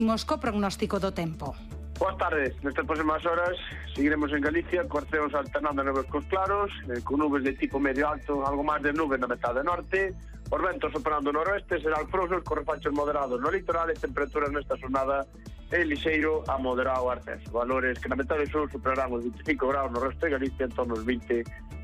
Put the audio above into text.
Imos co prognóstico do tempo. Boas tardes. Nestas próximas horas seguiremos en Galicia, con ceos alternando nubes cos claros, con nubes de tipo medio alto, algo máis de nubes na metade norte, os ventos operando noroeste, serán frouxos con refachos moderados no litoral e temperaturas nesta xornada en lixeiro a moderado ascenso. Valores que na metade sur superarán os 25 graus no resto de Galicia, en torno aos 20